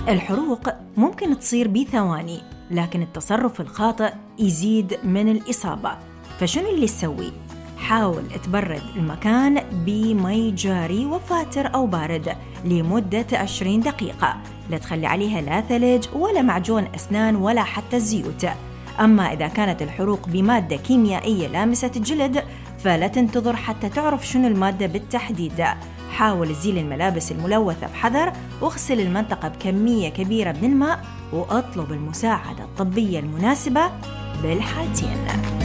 الحروق ممكن تصير بثواني، لكن التصرف الخاطئ يزيد من الإصابة. فشنو اللي تسوي؟ حاول تبرد المكان بمي جاري وفاتر أو بارد لمدة 20 دقيقة، لا تخلي عليها لا ثلج ولا معجون أسنان ولا حتى الزيوت. أما إذا كانت الحروق بمادة كيميائية لامسة الجلد فلا تنتظر حتى تعرف شنو المادة بالتحديد. حاول تزيل الملابس الملوثة بحذر، واغسل المنطقة بكمية كبيرة من الماء، وأطلب المساعدة الطبية المناسبة بالحالتين.